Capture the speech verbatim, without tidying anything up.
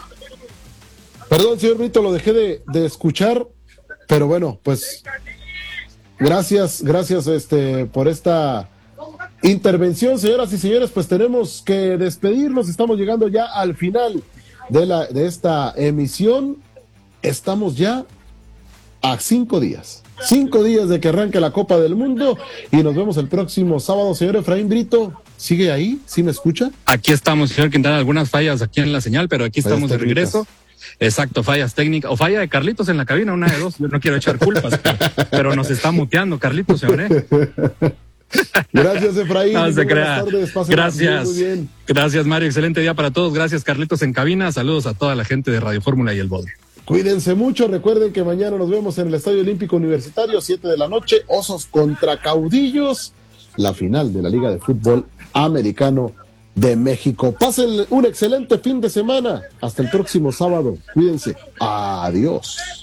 Perdón, señor Brito, lo dejé de, de escuchar, pero bueno, pues gracias, gracias este, por esta intervención, señoras y señores. Pues tenemos que despedirnos, estamos llegando ya al final de, la, de esta emisión. Estamos ya a cinco días. Cinco días de que arranque la Copa del Mundo y nos vemos el próximo sábado. Señor Efraín Brito, ¿sigue ahí? ¿Sí me escucha? Aquí estamos, señor Quintana, algunas fallas aquí en la señal, pero aquí estamos de regreso. Exacto, fallas técnicas, o falla de Carlitos en la cabina, una de dos. Yo no quiero echar culpas, pero, pero nos está muteando Carlitos, señor. ¿eh? Gracias, Efraín. No se crea. Tardes, gracias. Muy bien. Gracias, Mario. Excelente día para todos. Gracias, Carlitos en cabina. Saludos a toda la gente de Radio Fórmula y el Bodrio. Cuídense mucho, recuerden que mañana nos vemos en el Estadio Olímpico Universitario, siete de la noche, Osos contra Caudillos, la final de la Liga de Fútbol Americano de México. Pasen un excelente fin de semana, hasta el próximo sábado, cuídense, adiós.